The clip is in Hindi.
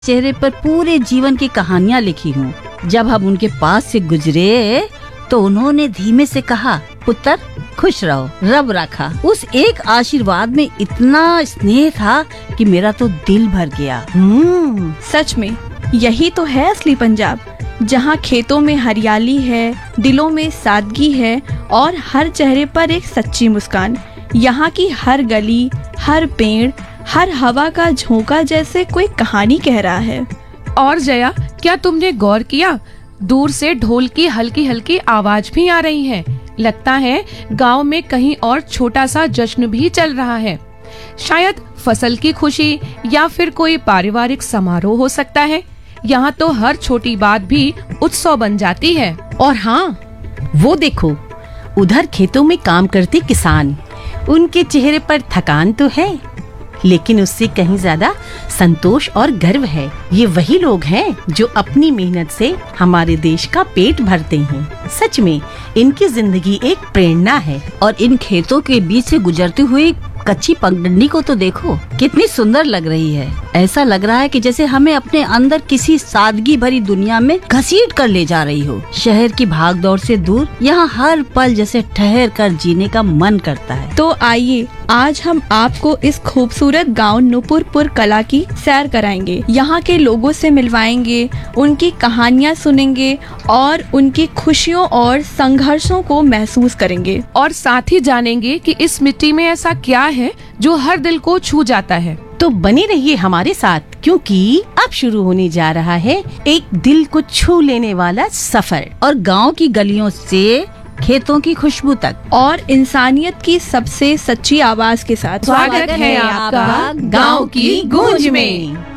चेहरे पर पूरे जीवन की कहानियाँ लिखी हूँ। जब हम उनके पास से गुजरे तो उन्होंने धीमे से कहा, पुत्र खुश रहो, रब रखा। उस एक आशीर्वाद में इतना स्नेह था कि मेरा तो दिल भर गया। सच में यही तो है असली पंजाब, जहाँ खेतों में हरियाली है, दिलों में सादगी है और हर चेहरे पर एक सच्ची मुस्कान। यहाँ की हर गली, हर पेड़, हर हवा का झोंका जैसे कोई कहानी कह रहा है। और जया, क्या तुमने गौर किया, दूर से ढोल की हल्की हल्की आवाज भी आ रही है। लगता है गांव में कहीं और छोटा सा जश्न भी चल रहा है। शायद फसल की खुशी या फिर कोई पारिवारिक समारोह हो सकता है। यहाँ तो हर छोटी बात भी उत्सव बन जाती है। और हाँ, वो देखो, उधर खेतों में काम करते किसान, उनके चेहरे पर थकान तो है, लेकिन उससे कहीं ज्यादा संतोष और गर्व है। ये वही लोग हैं जो अपनी मेहनत से हमारे देश का पेट भरते हैं। सच में इनकी जिंदगी एक प्रेरणा है। और इन खेतों के बीच से गुजरती हुई कच्ची पगडंडी को तो देखो, कितनी सुंदर लग रही है। ऐसा लग रहा है कि जैसे हमें अपने अंदर किसी सादगी भरी दुनिया में घसीट कर ले जा रही हो। शहर की भागदौड़ से दूर यहाँ हर पल जैसे ठहर कर जीने का मन करता है। तो आइए आज हम आपको इस खूबसूरत गांव नूपुरपुर कला की सैर कराएंगे। यहाँ के लोगों से मिलवाएंगे, उनकी कहानियाँ सुनेंगे और उनकी खुशियों और संघर्षों को महसूस करेंगे। और साथ ही जानेंगे कि इस मिट्टी में ऐसा क्या है जो हर दिल को छू जाता है। तो बने रहिए हमारे साथ, क्योंकि अब शुरू होने जा रहा है एक दिल को छू लेने वाला सफर। और गांव की गलियों से खेतों की खुशबू तक और इंसानियत की सबसे सच्ची आवाज के साथ स्वागत है आपका गांव की गूंज में।